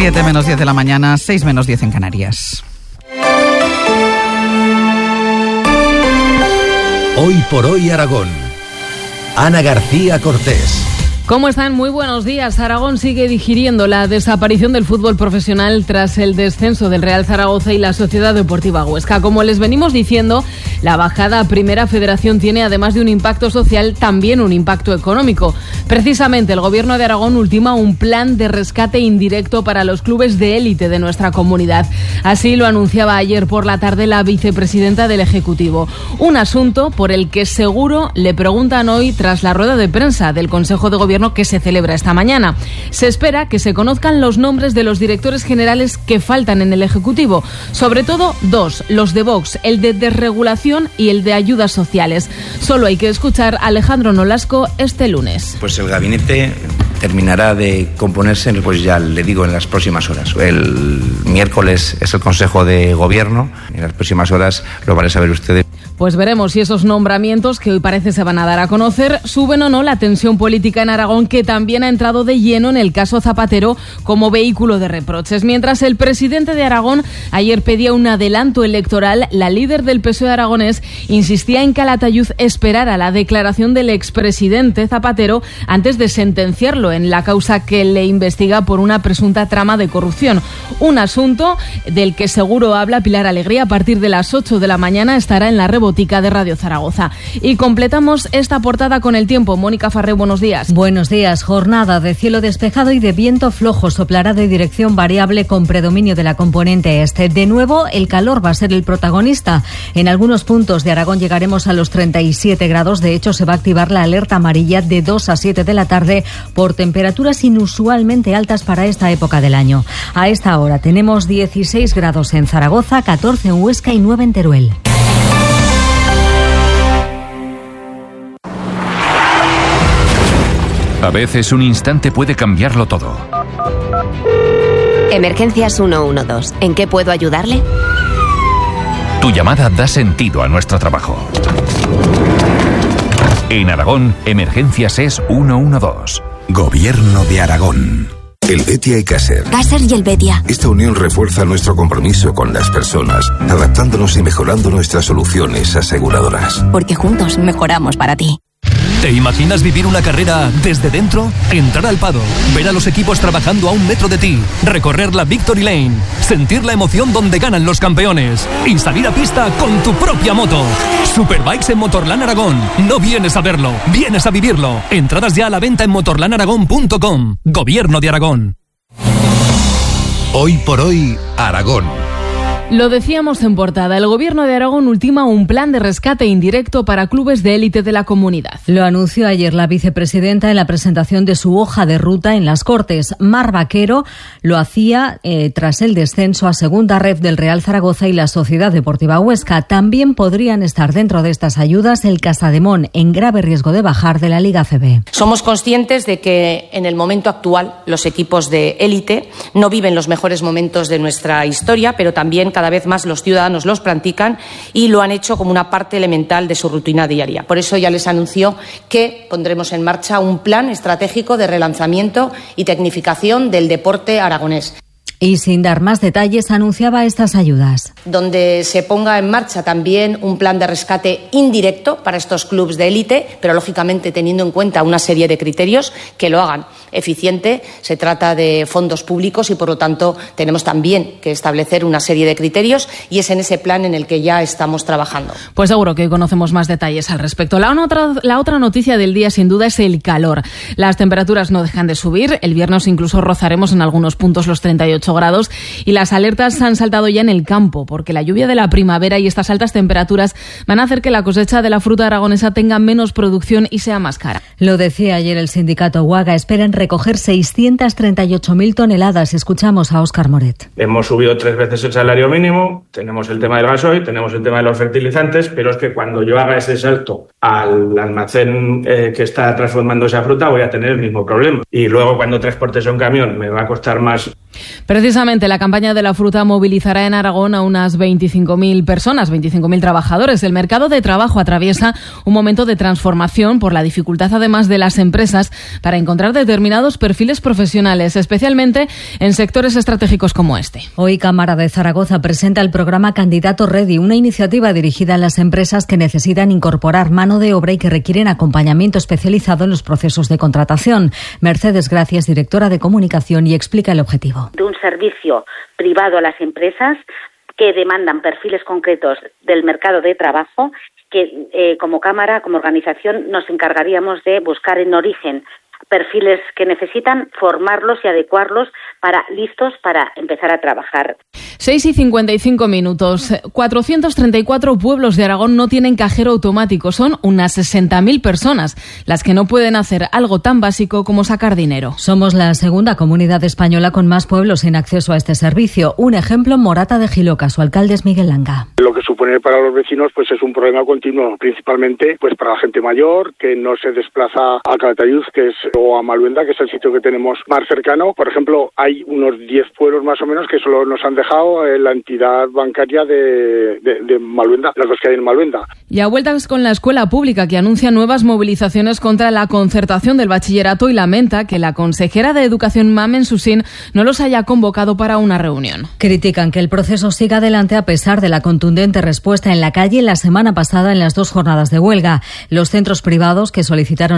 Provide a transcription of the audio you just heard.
7 menos 10 de la mañana, 6 menos 10 en Canarias. Hoy por hoy Aragón. Ana García Cortés. ¿Cómo están? Muy buenos días. Aragón sigue digiriendo la desaparición del fútbol profesional tras el descenso del Real Zaragoza y la Sociedad Deportiva Huesca. Como les venimos diciendo, la bajada a Primera Federación tiene, además de un impacto social, también un impacto económico. Precisamente, el Gobierno de Aragón ultima un plan de rescate indirecto para los clubes de élite de nuestra comunidad. Así lo anunciaba ayer por la tarde la vicepresidenta del Ejecutivo. Un asunto por el que seguro le preguntan hoy tras la rueda de prensa del Consejo de Gobierno que se celebra esta mañana. Se espera que se conozcan los nombres de los directores generales que faltan en el Ejecutivo, sobre todo dos, los de Vox, el de desregulación y el de ayudas sociales. Solo hay que escuchar a Alejandro Nolasco este lunes. Pues el gabinete terminará de componerse, pues ya le digo, en las próximas horas. El miércoles es el Consejo de Gobierno, en las próximas horas lo van a saber ustedes. Pues veremos si esos nombramientos, que hoy parece se van a dar a conocer, suben o no la tensión política en Aragón, que también ha entrado de lleno en el caso Zapatero como vehículo de reproches. Mientras el presidente de Aragón ayer pedía un adelanto electoral, la líder del PSOE aragonés insistía en que Calatayud esperara la declaración del expresidente Zapatero antes de sentenciarlo en la causa que le investiga por una presunta trama de corrupción. Un asunto del que seguro habla Pilar Alegría. A partir de las 8 de la mañana estará en la Rebotica de Radio Zaragoza. Y completamos esta portada con el tiempo. Mónica Farré, buenos días. Buenos días. Jornada de cielo despejado y de viento flojo. Soplará de dirección variable con predominio de la componente este. De nuevo, el calor va a ser el protagonista. En algunos puntos de Aragón llegaremos a los 37 grados. De hecho, se va a activar la alerta amarilla de 2 a 7 de la tarde por temperaturas inusualmente altas para esta época del año. A esta hora tenemos 16 grados en Zaragoza, 14 en Huesca y 9 en Teruel. A veces un instante puede cambiarlo todo. Emergencias 112. ¿En qué puedo ayudarle? Tu llamada da sentido a nuestro trabajo. En Aragón, Emergencias es 112. Gobierno de Aragón. El Betia y Caser. Caser y el Betia. Esta unión refuerza nuestro compromiso con las personas, adaptándonos y mejorando nuestras soluciones aseguradoras. Porque juntos mejoramos para ti. ¿Te imaginas vivir una carrera desde dentro? Entrar al paddock, ver a los equipos trabajando a un metro de ti, recorrer la Victory Lane, sentir la emoción donde ganan los campeones y salir a pista con tu propia moto. Superbikes en Motorland Aragón. No vienes a verlo, vienes a vivirlo. Entradas ya a la venta en motorlandaragón.com. Gobierno de Aragón. Hoy por hoy, Aragón. Lo decíamos en portada, el Gobierno de Aragón ultima un plan de rescate indirecto para clubes de élite de la comunidad. Lo anunció ayer la vicepresidenta en la presentación de su hoja de ruta en las Cortes. Mar Vaquero lo hacía tras el descenso a segunda ref del Real Zaragoza y la Sociedad Deportiva Huesca. También podrían estar dentro de estas ayudas el Casademón, en grave riesgo de bajar de la Liga ACB. Somos conscientes de que en el momento actual los equipos de élite no viven los mejores momentos de nuestra historia, pero también cada vez más los ciudadanos los practican y lo han hecho como una parte elemental de su rutina diaria. Por eso ya les anunció que pondremos en marcha un plan estratégico de relanzamiento y tecnificación del deporte aragonés. Y sin dar más detalles, anunciaba estas ayudas. Donde se ponga en marcha también un plan de rescate indirecto para estos clubes de élite, pero lógicamente teniendo en cuenta una serie de criterios que lo hagan eficiente. Se trata de fondos públicos y, por lo tanto, tenemos también que establecer una serie de criterios y es en ese plan en el que ya estamos trabajando. Pues seguro que hoy conocemos más detalles al respecto. La otra noticia del día, sin duda, es el calor. Las temperaturas no dejan de subir. El viernes incluso rozaremos en algunos puntos los 38 grados y las alertas han saltado ya en el campo porque la lluvia de la primavera y estas altas temperaturas van a hacer que la cosecha de la fruta aragonesa tenga menos producción y sea más cara. Lo decía ayer el sindicato UAGA. Esperan recoger 638.000 toneladas. Escuchamos a Óscar Moret. Hemos subido 3 veces el salario mínimo, tenemos el tema del gasoil, tenemos el tema de los fertilizantes, pero es que cuando yo haga ese salto al almacén que está transformando esa fruta voy a tener el mismo problema. Y luego cuando transportes un camión me va a costar más Precisamente la campaña de la fruta movilizará en Aragón a unas 25.000 personas, 25.000 trabajadores. El mercado de trabajo atraviesa un momento de transformación por la dificultad, además, de las empresas para encontrar determinados perfiles profesionales, especialmente en sectores estratégicos como este. Hoy Cámara de Zaragoza presenta el programa Candidato Ready, una iniciativa dirigida a las empresas que necesitan incorporar mano de obra y que requieren acompañamiento especializado en los procesos de contratación. Mercedes Gracias, directora de comunicación, y explica el objetivo. De un servicio privado a las empresas que demandan perfiles concretos del mercado de trabajo que como Cámara, como organización, nos encargaríamos de buscar en origen perfiles que necesitan, formarlos y adecuarlos listos para empezar a trabajar. 6:55. 434 pueblos de Aragón no tienen cajero automático. Son unas 60.000 personas las que no pueden hacer algo tan básico como sacar dinero. Somos la segunda comunidad española con más pueblos sin acceso a este servicio. Un ejemplo, Morata de Jiloca. Su alcalde es Miguel Langa. Lo que supone para los vecinos pues es un problema continuo, principalmente pues para la gente mayor que no se desplaza a Calatayud, o a Maluenda, que es el sitio que tenemos más cercano. Por ejemplo, hay unos 10 pueblos más o menos que solo nos han dejado la entidad bancaria de Maluenda, las dos que hay en Maluenda. Y a vueltas con la escuela pública, que anuncia nuevas movilizaciones contra la concertación del bachillerato y lamenta que la consejera de Educación, Mamen Susín, no los haya convocado para una reunión. Critican que el proceso siga adelante a pesar de la contundente respuesta en la calle la semana pasada en las 2 jornadas de huelga. Los centros privados que solicitaron